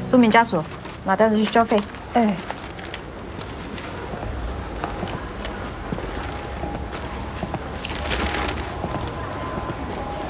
苏敏家属，拿单子去交费。 哎。